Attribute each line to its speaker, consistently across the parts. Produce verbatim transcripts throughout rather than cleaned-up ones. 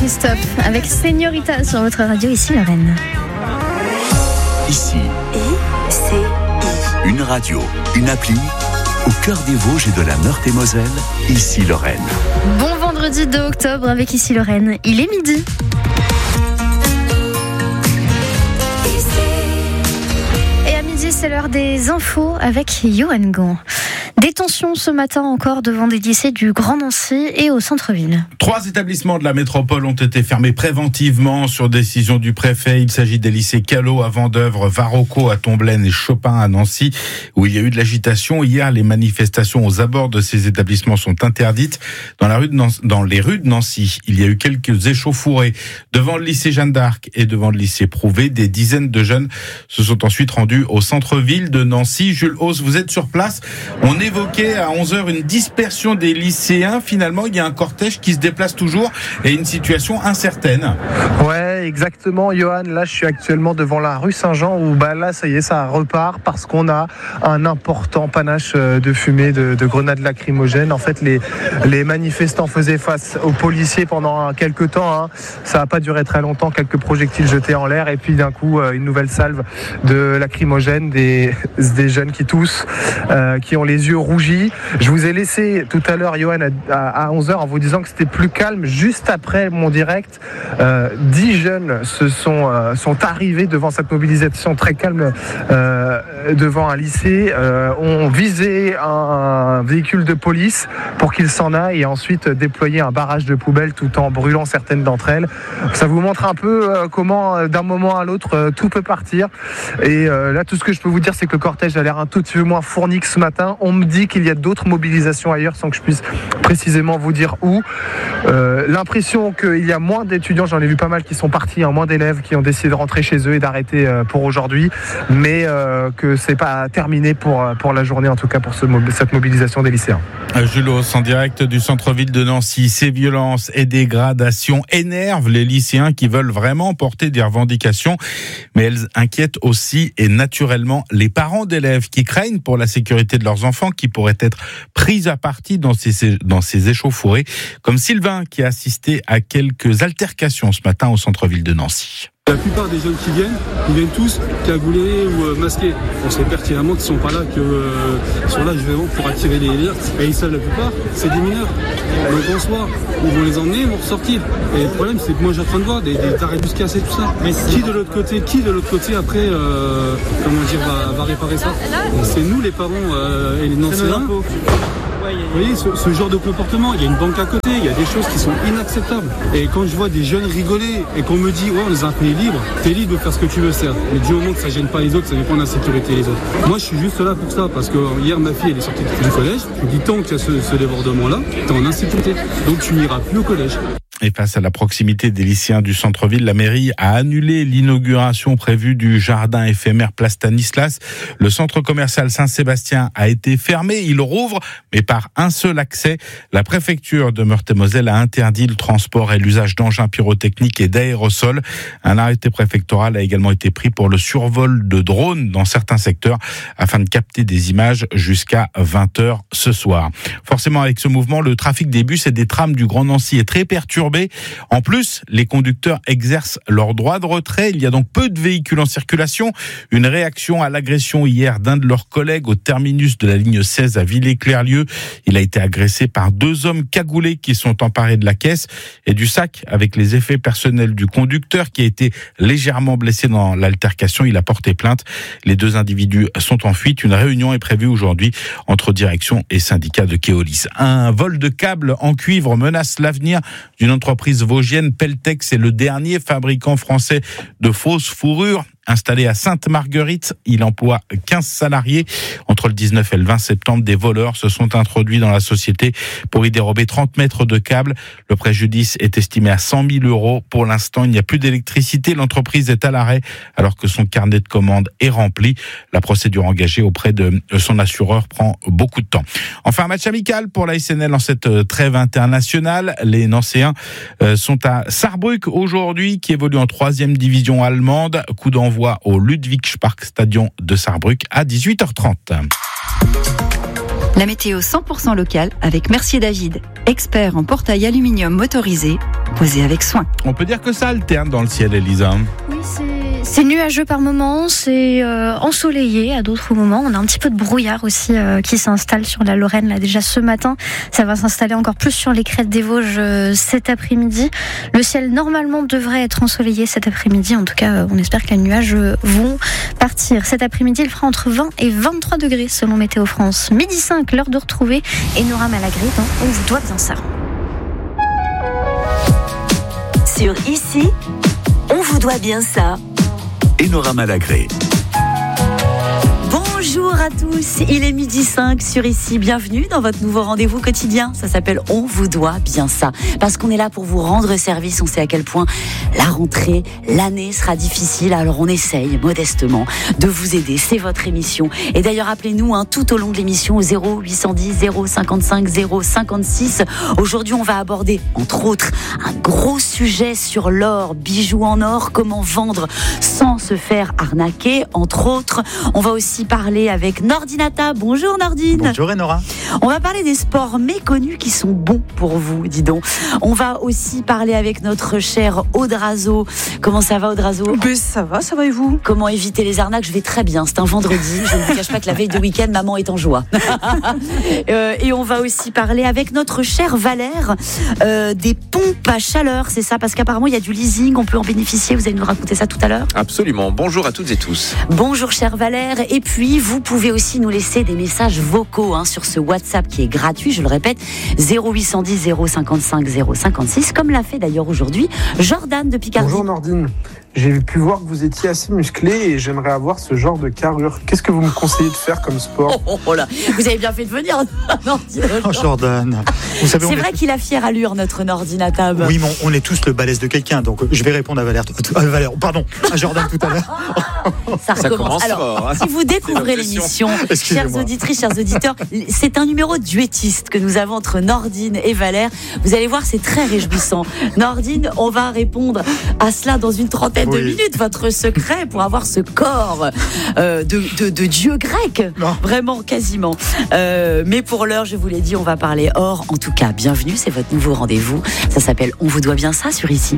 Speaker 1: Christophe avec Señorita sur votre radio, ici Lorraine.
Speaker 2: Ici,
Speaker 3: I C I.
Speaker 2: une radio, une appli, au cœur des Vosges et de la Meurthe-et-Moselle, ici Lorraine.
Speaker 1: Bon vendredi deux octobre avec ici Lorraine, il est midi. Et à midi, c'est l'heure des infos avec Johan Gant. Détention ce matin encore devant des lycées du Grand Nancy et au centre-ville.
Speaker 4: Trois établissements de la métropole ont été fermés préventivement sur décision du préfet. Il s'agit des lycées Callot à Vendeuvre, Varocco à Tomblaine et Chopin à Nancy, où il y a eu de l'agitation. Hier, les manifestations aux abords de ces établissements sont interdites. Dans, la rue de Nancy, dans les rues de Nancy, il y a eu quelques échauffourées. Devant le lycée Jeanne d'Arc et devant le lycée Prouvé, des dizaines de jeunes se sont ensuite rendus au centre-ville de Nancy. Jules Hauss, vous êtes sur place. On évoquait à onze heures une dispersion des lycéens. Finalement, il y a un cortège qui se déplace toujours et une situation incertaine.
Speaker 5: Ouais, exactement, Johan. Là, je suis actuellement devant la rue Saint-Jean où bah, là, ça y est, ça repart parce qu'on a un important panache de fumée, de, de grenades lacrymogènes. En fait, les, les manifestants faisaient face aux policiers pendant quelques temps. Hein. Ça n'a pas duré très longtemps, quelques projectiles jetés en l'air et puis d'un coup, une nouvelle salve de lacrymogènes, des, des jeunes qui toussent, euh, qui ont les yeux rougis. Je vous ai laissé tout à l'heure, Johan, à onze heures en vous disant que c'était plus calme. Juste après mon direct, euh, dix jeunes se sont, euh, sont arrivés devant cette mobilisation très calme euh, devant un lycée, euh, ont visé un, un véhicule de police pour qu'il s'en aille et ensuite déployer un barrage de poubelles tout en brûlant certaines d'entre elles. Ça vous montre un peu euh, comment euh, d'un moment à l'autre euh, tout peut partir. Et euh, là, tout ce que je peux vous dire, c'est que le cortège a l'air un tout petit peu moins fourni que ce matin. On me dit qu'il y a d'autres mobilisations ailleurs sans que je puisse précisément vous dire où. Euh, l'impression qu'il y a moins d'étudiants, j'en ai vu pas mal qui sont partis, hein, moins d'élèves qui ont décidé de rentrer chez eux et d'arrêter euh, pour aujourd'hui, mais euh, que c'est pas terminé pour, pour la journée, en tout cas pour ce, cette mobilisation des lycéens.
Speaker 4: Jules Hauss, en direct du centre-ville de Nancy. Ces violences et dégradations énervent les lycéens qui veulent vraiment porter des revendications, mais elles inquiètent aussi et naturellement les parents d'élèves qui craignent pour la sécurité de leurs enfants qui pourraient être pris à partie dans ces, dans ces échauffourées, comme Sylvain qui a assisté à quelques altercations ce matin au centre-ville de Nancy.
Speaker 6: La plupart des jeunes qui viennent, ils viennent tous cagoulés ou euh, masqués. On sait pertinemment qu'ils ne sont pas là, qu'ils euh, sont là justement pour attirer les élèves. Et ils savent la plupart, c'est des mineurs. Donc en soi, ils vont les emmener, ils vont ressortir. Et le problème, c'est que moi, j'ai en train de voir des, des tarés bus cassés, tout ça. Mais qui de l'autre côté, qui de l'autre côté après, euh, comment dire, va, va réparer ça? C'est nous les parents euh, et les Nancéens. Vous voyez, ce, ce genre de comportement, il y a une banque à côté, il y a des choses qui sont inacceptables. Et quand je vois des jeunes rigoler et qu'on me dit, ouais, on est un pays libre, t'es libre de faire ce que tu veux, certes. Mais du moment que ça gêne pas les autres, ça dépend de la sécurité des autres. Moi, je suis juste là pour ça, parce que hier, ma fille, elle est sortie du collège. Je me dis, tant qu'il y a ce, ce débordement-là, t'es en insécurité. Donc, tu n'iras plus au collège.
Speaker 4: Et face à la proximité des lycéens du centre-ville, la mairie a annulé l'inauguration prévue du jardin éphémère Place Stanislas. Le centre commercial Saint-Sébastien a été fermé. Il rouvre, mais par un seul accès. La préfecture de Meurthe-et-Moselle a interdit le transport et l'usage d'engins pyrotechniques et d'aérosols. Un arrêté préfectoral a également été pris pour le survol de drones dans certains secteurs afin de capter des images jusqu'à vingt heures ce soir. Forcément, avec ce mouvement, le trafic des bus et des trams du Grand Nancy est très perturbé. En plus, les conducteurs exercent leur droit de retrait. Il y a donc peu de véhicules en circulation. Une réaction à l'agression hier d'un de leurs collègues au terminus de la ligne seize à Villers-Clerlieu. Il a été agressé par deux hommes cagoulés qui sont emparés de la caisse et du sac avec les effets personnels du conducteur qui a été légèrement blessé dans l'altercation. Il a porté plainte. Les deux individus sont en fuite. Une réunion est prévue aujourd'hui entre direction et syndicat de Keolis. Un vol de câbles en cuivre menace l'avenir d'une entreprise vosgienne. Peltex est le dernier fabricant français de fausses fourrures. Installé à Sainte-Marguerite, il emploie quinze salariés. Entre le dix-neuf et le vingt septembre, des voleurs se sont introduits dans la société pour y dérober trente mètres de câbles. Le préjudice est estimé à cent mille euros. Pour l'instant, il n'y a plus d'électricité. L'entreprise est à l'arrêt alors que son carnet de commandes est rempli. La procédure engagée auprès de son assureur prend beaucoup de temps. Enfin, un match amical pour la S N L en cette trêve internationale. Les Nancéens sont à Saarbrück aujourd'hui, qui évolue en troisième division allemande. Coup d'envoi au Ludwigsparkstadion de Saarbrück à dix-huit heures trente.
Speaker 3: La météo cent pour cent locale avec Mercier David.
Speaker 7: expert en portail aluminium motorisé, posé avec soin.
Speaker 4: On peut dire que ça alterne dans le ciel, Elisa.
Speaker 1: Oui, c'est, c'est nuageux par moments, c'est euh, ensoleillé à d'autres moments. On a un petit peu de brouillard aussi euh, qui s'installe sur la Lorraine là déjà ce matin. Ça va s'installer encore plus sur les crêtes des Vosges euh, cet après-midi. Le ciel normalement devrait être ensoleillé cet après-midi. En tout cas, euh, on espère que les nuages euh, vont partir. Cet après-midi, il fera entre vingt et vingt-trois degrés selon Météo France. midi cinq, l'heure de retrouver Enora Malagré dans On vous doit bien ça.
Speaker 3: Sur Ici, on vous doit bien ça.
Speaker 2: Enora Malagré.
Speaker 3: Bonjour à tous, il est midi cinq sur Ici, bienvenue dans votre nouveau rendez-vous quotidien. Ça s'appelle On vous doit bien ça, parce qu'on est là pour vous rendre service. On sait à quel point la rentrée, l'année sera difficile, alors on essaye modestement de vous aider. C'est votre émission. Et d'ailleurs, appelez-nous hein, tout au long de l'émission au zéro huit cent dix zéro cinquante-cinq zéro cinquante-six. Aujourd'hui, on va aborder, entre autres, un gros sujet sur l'or, bijoux en or, comment vendre sans se faire arnaquer, entre autres. On va aussi parler avec Nordinata. Bonjour Nordine.
Speaker 8: Bonjour Enora.
Speaker 3: On va parler des sports méconnus qui sont bons pour vous, dis donc. On va aussi parler avec notre cher Audrazo. Comment ça va Audrazo ?
Speaker 9: Ben, ça va, ça va et vous ?
Speaker 3: Comment éviter les arnaques ? Je vais très bien, c'est un vendredi. Je ne vous cache pas que la veille de week-end, maman est en joie. euh, et on va aussi parler avec notre cher Valère euh, des pompes à chaleur, c'est ça ? Parce qu'apparemment il y a du leasing, on peut en bénéficier. Vous allez nous raconter ça tout à l'heure ?
Speaker 10: Absolument. Bonjour à toutes et tous.
Speaker 3: Bonjour cher Valère. Et puis vous pouvez aussi nous laisser des messages vocaux hein, sur ce WhatsApp qui est gratuit, je le répète, zéro huit cent dix zéro cinquante-cinq zéro cinquante-six, comme l'a fait d'ailleurs aujourd'hui Jordan de Picardie.
Speaker 5: Bonjour Nordine, j'ai pu voir que vous étiez assez musclé et j'aimerais avoir ce genre de carrure. Qu'est-ce que vous me conseillez de faire comme sport ?
Speaker 3: Oh, oh, oh là, vous avez bien fait de venir, Nordine.
Speaker 8: Oh Jordan, vous savez,
Speaker 3: c'est
Speaker 8: on
Speaker 3: vrai
Speaker 8: est...
Speaker 3: qu'il a fière allure notre Nordinatab.
Speaker 8: Oui, mais on est tous le balèze de quelqu'un, donc je vais répondre à Valère, à Valère pardon, à Jordan tout à l'heure.
Speaker 3: Ça recommence.
Speaker 10: Ça commence
Speaker 3: Alors,
Speaker 10: fort, hein.
Speaker 3: si vous découvrez l'émission, chers auditrices, chers auditeurs, c'est un numéro duettiste que nous avons entre Nordine et Valère. Vous allez voir, c'est très réjouissant. Nordine, on va répondre à cela dans une trentaine oui. de minutes. Votre secret pour avoir ce corps euh, de, de, de dieu grec, non. Vraiment, quasiment. Euh, mais pour l'heure, je vous l'ai dit, on va parler or. En tout cas, bienvenue, c'est votre nouveau rendez-vous. Ça s'appelle On vous doit bien ça sur Ici.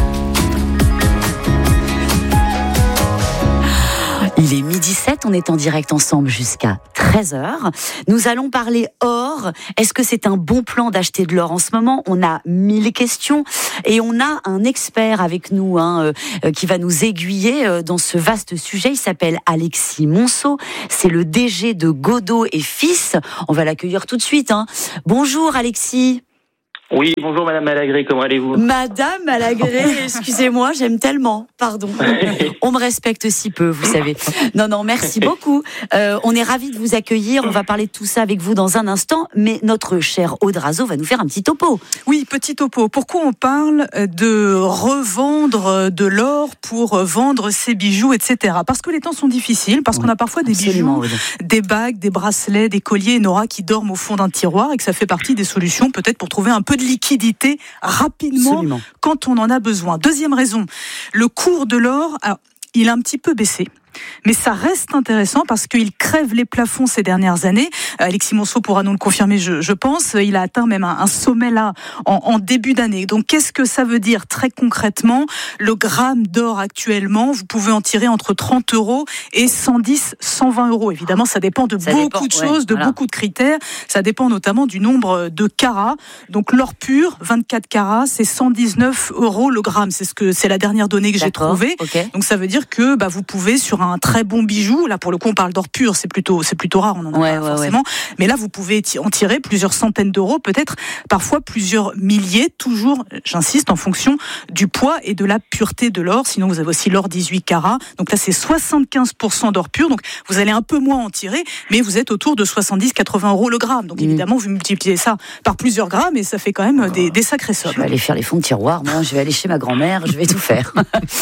Speaker 3: Il est midi sept, on est en direct ensemble jusqu'à treize heures. Nous allons parler or. Est-ce que c'est un bon plan d'acheter de l'or en ce moment ? On a mille questions et on a un expert avec nous hein, euh, qui va nous aiguiller euh, dans ce vaste sujet. Il s'appelle Alexis Monceau. C'est le D G de Godot et Fils. On va l'accueillir tout de suite. Hein. Bonjour Alexis.
Speaker 11: Oui, bonjour Madame Malagré, comment allez-vous ?
Speaker 3: Madame Malagré, excusez-moi, j'aime tellement, pardon. On me respecte si peu, vous savez. Non, non, merci beaucoup. Euh, on est ravis de vous accueillir, on va parler de tout ça avec vous dans un instant, mais notre cher Audrazo va nous faire un petit topo.
Speaker 9: Oui, petit topo. Pourquoi on parle de revendre de l'or pour vendre ses bijoux, et cetera. Parce que les temps sont difficiles, parce oui, qu'on a parfois des bijoux, oui. des bagues, des bracelets, des colliers, Nora, qui dorment au fond d'un tiroir et que ça fait partie des solutions peut-être pour trouver un peu de liquidité rapidement Absolument. Quand on en a besoin. Deuxième raison, le cours de l'or, alors, il a un petit peu baissé. Mais ça reste intéressant parce qu'il crève les plafonds ces dernières années. Alexis Monceau pourra nous le confirmer, je, je pense. Il a atteint même un, un sommet là en, en début d'année. Donc qu'est-ce que ça veut dire très concrètement ? Le gramme d'or actuellement, vous pouvez en tirer entre trente euros et cent dix, cent vingt euros. Évidemment, ça dépend de ça beaucoup dépend, de choses, ouais, de voilà. beaucoup de critères. Ça dépend notamment du nombre de carats. Donc l'or pur, vingt-quatre carats, c'est cent dix-neuf euros le gramme. C'est ce que c'est la dernière donnée que D'accord, j'ai trouvée. Okay. Donc ça veut dire que bah, vous pouvez sur un très bon bijou, là pour le coup on parle d'or pur, c'est plutôt c'est plutôt rare, on en a ouais, pas ouais, forcément, ouais. mais là vous pouvez en tirer plusieurs centaines d'euros, peut-être parfois plusieurs milliers, toujours, j'insiste, en fonction du poids et de la pureté de l'or. Sinon vous avez aussi l'or dix-huit carats, donc là c'est soixante-quinze pour cent d'or pur, donc vous allez un peu moins en tirer, mais vous êtes autour de soixante-dix à quatre-vingts euros le gramme, donc mmh. évidemment vous multipliez ça par plusieurs grammes et ça fait quand même des, des sacrés sommes.
Speaker 3: Je vais aller faire les fonds de tiroir, moi je vais aller chez ma grand-mère, je vais tout faire.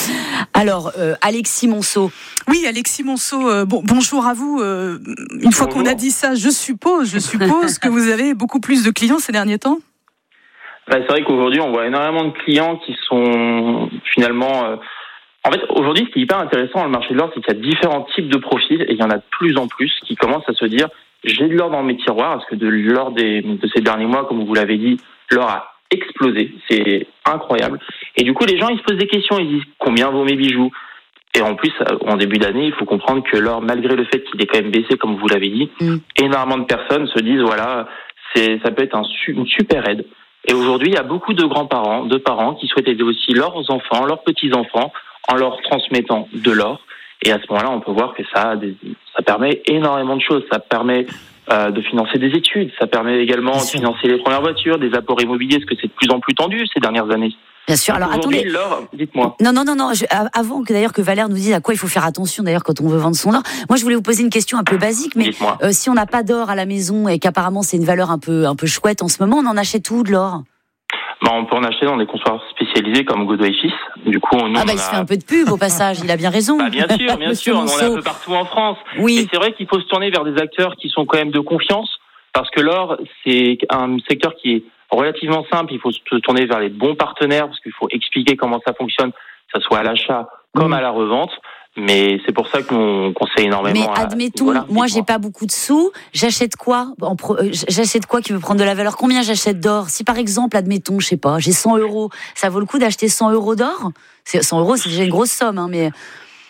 Speaker 3: Alors euh, Alexis Monceau.
Speaker 9: Oui, Alexis Monceau, euh, bon, bonjour à vous. Euh, une fois bonjour. Qu'on a dit ça, je suppose, je suppose que vous avez beaucoup plus de clients ces derniers temps.
Speaker 11: Bah, c'est vrai qu'aujourd'hui, on voit énormément de clients qui sont finalement euh, En fait, aujourd'hui, ce qui est hyper intéressant dans le marché de l'or, c'est qu'il y a différents types de profils et il y en a de plus en plus qui commencent à se dire j'ai de l'or dans mes tiroirs, parce que de l'or des, de ces derniers mois, comme vous l'avez dit, l'or a explosé, c'est incroyable. Et du coup, les gens, ils se posent des questions, ils disent combien vaut mes bijoux ? Et en plus, en début d'année, il faut comprendre que l'or, malgré le fait qu'il ait quand même baissé, comme vous l'avez dit, mmh. énormément de personnes se disent voilà, c'est, ça peut être un, une super aide. Et aujourd'hui, il y a beaucoup de grands-parents, de parents qui souhaitent aider aussi leurs enfants, leurs petits-enfants, en leur transmettant de l'or. Et à ce moment-là, on peut voir que ça, a des, ça permet énormément de choses. Ça permet euh, de financer des études, ça permet également Bien de sûr. financer les premières voitures, des apports immobiliers, parce que c'est de plus en plus tendu ces dernières années.
Speaker 3: Bien sûr. Alors attendez.
Speaker 11: L'or, dites-moi.
Speaker 3: Non, non, non, non. Je, avant que d'ailleurs que Valère nous dise à quoi il faut faire attention d'ailleurs quand on veut vendre son or. Moi, je voulais vous poser une question un peu basique, mais euh, si on n'a pas d'or à la maison et qu'apparemment c'est une valeur un peu un peu chouette en ce moment, on en achète où de l'or ?
Speaker 11: Bah, on peut en acheter dans des comptoirs spécialisés comme Godot et Fils. Du coup, nous,
Speaker 3: ah bah
Speaker 11: on
Speaker 3: il
Speaker 11: a...
Speaker 3: se fait un peu de pub au passage. Il a bien raison.
Speaker 11: Bah, bien sûr, bien sûr. On est un peu partout en France.
Speaker 3: Oui.
Speaker 11: Et c'est vrai qu'il faut se tourner vers des acteurs qui sont quand même de confiance, parce que l'or, c'est un secteur qui est relativement simple. Il faut se tourner vers les bons partenaires, parce qu'il faut expliquer comment ça fonctionne, que ça soit à l'achat comme mmh. à la revente. Mais c'est pour ça qu'on conseille énormément.
Speaker 3: Mais admettons, voilà, moi j'ai pas beaucoup de sous, j'achète quoi en pro... J'achète quoi qui veut prendre de la valeur ? Combien j'achète d'or ? Si par exemple, admettons, je sais pas, j'ai cent euros, ça vaut le coup d'acheter cent euros d'or ? cent euros, c'est déjà une grosse somme, hein, mais...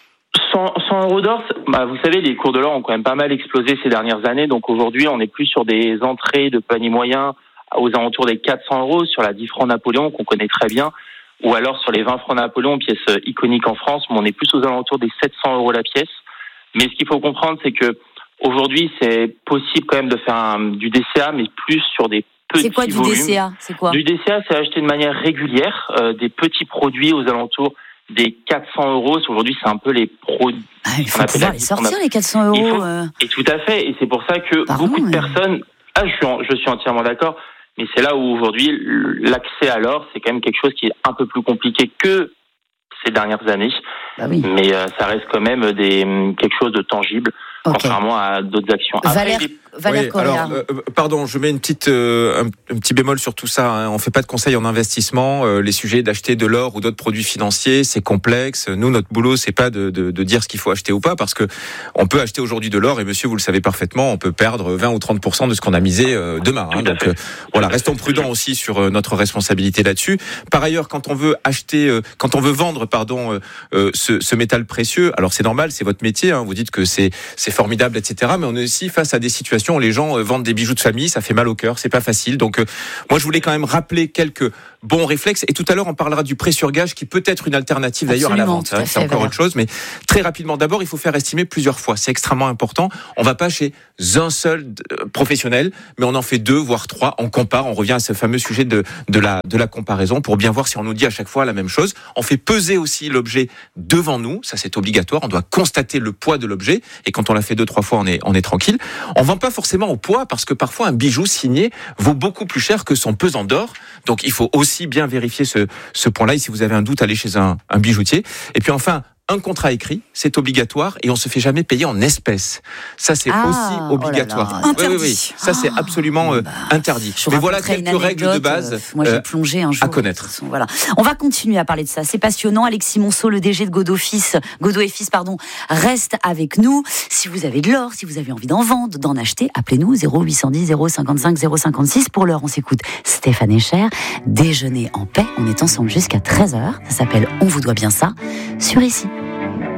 Speaker 11: cent, cent euros d'or, bah, vous savez, les cours de l'or ont quand même pas mal explosé ces dernières années, donc aujourd'hui on est plus sur des entrées de panier moyen aux alentours des quatre cents euros sur la dix francs Napoléon qu'on connaît très bien. Ou alors sur les vingt francs Napoléon, pièce iconique en France, mais on est plus aux alentours des sept cents euros la pièce. Mais ce qu'il faut comprendre, c'est que aujourd'hui, c'est possible quand même de faire un, du D C A, mais plus sur des petits volumes.
Speaker 3: C'est quoi du
Speaker 11: volumes.
Speaker 3: D C A ? C'est quoi ?
Speaker 11: Du D C A, c'est acheter de manière régulière euh, des petits produits aux alentours des quatre cents euros. Aujourd'hui, c'est un peu les produits.
Speaker 3: Ah, il faut pouvoir les sortir, a... les quatre cents euros.
Speaker 11: Faut... Euh... Et tout à fait. Et c'est pour ça que Pardon, beaucoup de mais... personnes. Ah, je suis, en... je suis entièrement d'accord. Mais c'est là où aujourd'hui, l'accès à l'or, c'est quand même quelque chose qui est un peu plus compliqué que ces dernières années.
Speaker 3: Bah oui.
Speaker 11: Mais euh, ça reste quand même des, quelque chose de tangible, okay. contrairement à d'autres actions. Après,
Speaker 3: Valère,
Speaker 11: les...
Speaker 3: Valère
Speaker 12: oui, alors, euh, pardon, je mets une petite, euh, un, un petit bémol sur tout ça. Hein. On fait pas de conseils en investissement. Euh, les sujets d'acheter de l'or ou d'autres produits financiers, c'est complexe. Nous, notre boulot, c'est pas de, de, de dire ce qu'il faut acheter ou pas, parce que on peut acheter aujourd'hui de l'or et monsieur, vous le savez parfaitement, on peut perdre vingt ou trente pour cent de ce qu'on a misé euh, demain. Hein. Donc euh, voilà, restons prudents aussi sur euh, notre responsabilité là-dessus. Par ailleurs, quand on veut acheter, euh, quand on veut vendre, pardon, euh, euh, ce, ce métal précieux, alors c'est normal, c'est votre métier. Hein, vous dites que c'est, c'est formidable, et cetera. Mais on est aussi face à des situations où les gens euh, vendent des bijoux de famille, ça fait mal au cœur, c'est pas facile. Donc euh, moi je voulais quand même rappeler quelques bons réflexes, et tout à l'heure on parlera du prêt sur gage qui peut être une alternative d'ailleurs
Speaker 3: Absolument,
Speaker 12: à la vente, hein,
Speaker 3: fait,
Speaker 12: c'est encore
Speaker 3: voilà.
Speaker 12: autre chose, mais très rapidement, d'abord il faut faire estimer plusieurs fois, c'est extrêmement important. On va pas chez un seul euh, professionnel, mais on en fait deux voire trois, on compare, on revient à ce fameux sujet de, de, la, de la comparaison pour bien voir si on nous dit à chaque fois la même chose. On fait peser aussi l'objet devant nous, ça c'est obligatoire, on doit constater le poids de l'objet, et quand on l'a fait deux trois fois on est, on est tranquille. On vend pas forcément au poids, parce que parfois un bijou signé vaut beaucoup plus cher que son pesant d'or, donc il faut aussi bien vérifier ce, ce point-là, et si vous avez un doute, allez chez un, un bijoutier. Et puis enfin, un contrat écrit, c'est obligatoire, et on se fait jamais payer en espèces. Ça, c'est
Speaker 3: ah,
Speaker 12: aussi obligatoire.
Speaker 3: Oh là là,
Speaker 12: oui, oui, oui. Ça, c'est absolument euh, bah, interdit. Mais voilà quelques règles de base euh,
Speaker 3: moi, j'ai plongé un jour,
Speaker 12: à connaître.
Speaker 3: Voilà. On va continuer à parler de ça. C'est passionnant. Alexis Monceau, le D G de Godot Fils, Godot et Fils, pardon, reste avec nous. Si vous avez de l'or, si vous avez envie d'en vendre, d'en acheter, appelez-nous zéro huit cent dix zéro cinquante-cinq zéro cinquante-six. Pour l'heure, on s'écoute Stéphane Echer. Déjeuner en paix. On est ensemble jusqu'à treize heures. Ça s'appelle On vous doit bien ça. Sur Ici.